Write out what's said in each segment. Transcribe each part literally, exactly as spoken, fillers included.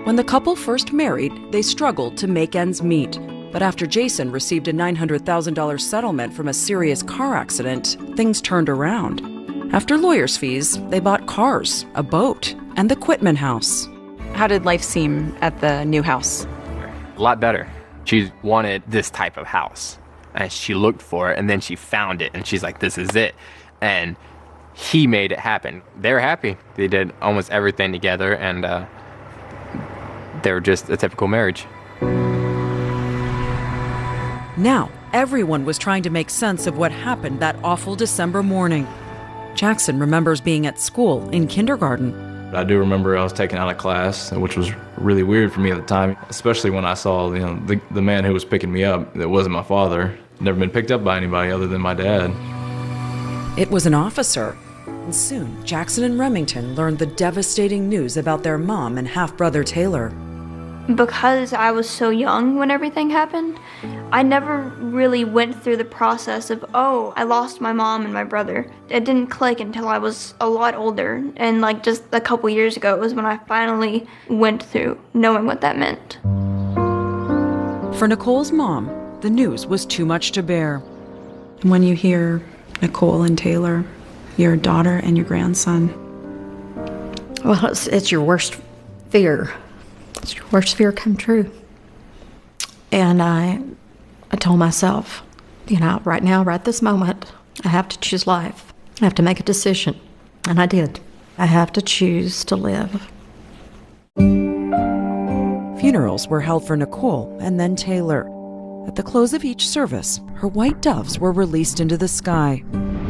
When the couple first married, they struggled to make ends meet. But after Jason received a nine hundred thousand dollars settlement from a serious car accident, things turned around. After lawyers' fees, they bought cars, a boat, and the Quitman house. How did life seem at the new house? A lot better. She wanted this type of house, and she looked for it, and then she found it, and she's like, this is it. And he made it happen. They were happy. They did almost everything together, and uh, they were just a typical marriage. Now, everyone was trying to make sense of what happened that awful December morning. Jackson remembers being at school in kindergarten. I do remember I was taken out of class, which was really weird for me at the time, especially when I saw, you know, the, the man who was picking me up that wasn't my father. Never been picked up by anybody other than my dad. It was an officer. And soon, Jackson and Remington learned the devastating news about their mom and half-brother Taylor. Because I was so young when everything happened, I never really went through the process of, oh, I lost my mom and my brother. It didn't click until I was a lot older, and like just a couple years ago, it was when I finally went through knowing what that meant. For Nicole's mom, the news was too much to bear. When you hear Nicole and Taylor, your daughter and your grandson. Well, it's, it's your worst fear. It's your worst fear come true. And I, I told myself, you know, right now, right this moment, I have to choose life. I have to make a decision. And I did. I have to choose to live. Funerals were held for Nicole and then Taylor. At the close of each service, her white doves were released into the sky.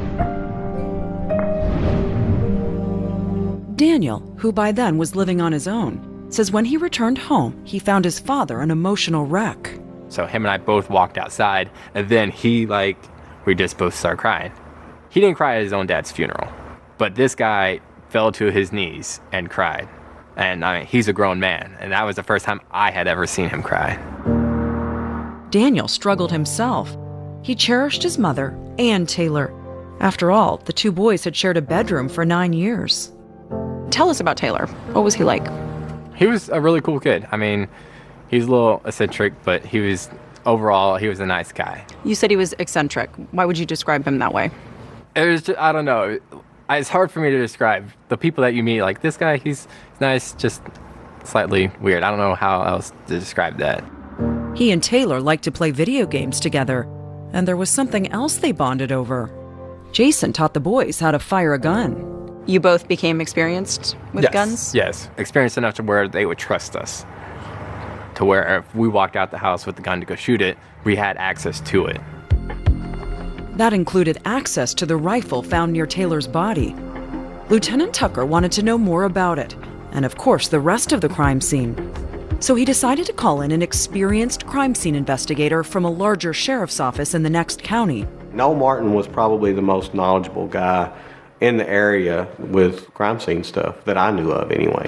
Daniel, who by then was living on his own, says when he returned home, he found his father an emotional wreck. So him and I both walked outside, and then he, like, we just both started crying. He didn't cry at his own dad's funeral, but this guy fell to his knees and cried. And I mean, he's a grown man, and that was the first time I had ever seen him cry. Daniel struggled himself. He cherished his mother and Taylor. After all, the two boys had shared a bedroom for nine years. Tell us about Taylor. What was he like? He was a really cool kid. I mean, he was a little eccentric, but he was, overall, he was a nice guy. You said he was eccentric. Why would you describe him that way? It was just, I don't know. It's hard for me to describe. The people that you meet, like this guy, he's nice, just slightly weird. I don't know how else to describe that. He and Taylor liked to play video games together, and there was something else they bonded over. Jason taught the boys how to fire a gun. You both became experienced with yes. guns? Yes, experienced enough to where they would trust us. To where if we walked out the house with the gun to go shoot it, we had access to it. That included access to the rifle found near Taylor's body. Lieutenant Tucker wanted to know more about it, and of course the rest of the crime scene. So he decided to call in an experienced crime scene investigator from a larger sheriff's office in the next county. Noel Martin was probably the most knowledgeable guy in the area with crime scene stuff that I knew of anyway.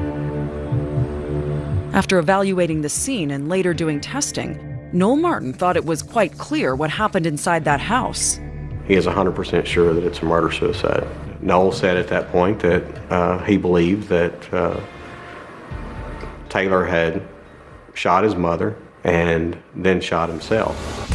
After evaluating the scene and later doing testing, Noel Martin thought it was quite clear what happened inside that house. He is one hundred percent sure that it's a murder-suicide. Noel said at that point that uh, he believed that uh, Taylor had shot his mother and then shot himself.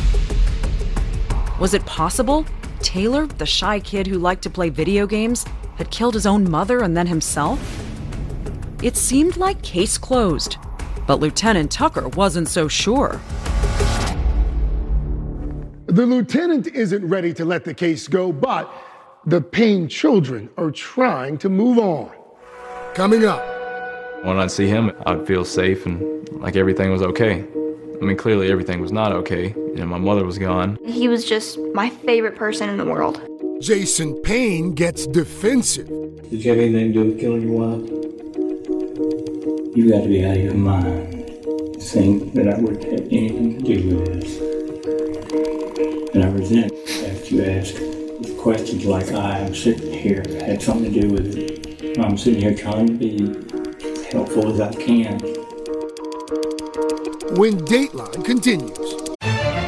Was it possible Taylor, the shy kid who liked to play video games, had killed his own mother and then himself? It seemed like case closed, but Lieutenant Tucker wasn't so sure. The lieutenant isn't ready to let the case go, but the Payne children are trying to move on. Coming up. When I'd see him, I'd feel safe and like everything was okay. I mean, clearly everything was not okay. You know, my mother was gone. He was just my favorite person in the world. Jason Payne gets defensive. Did you have anything to do with killing your wife? You got to be out of your mind to think that I would have anything to do with this. And I resent that you ask questions like I am sitting here, had something to do with it. I'm sitting here trying to be as helpful as I can. When Dateline continues.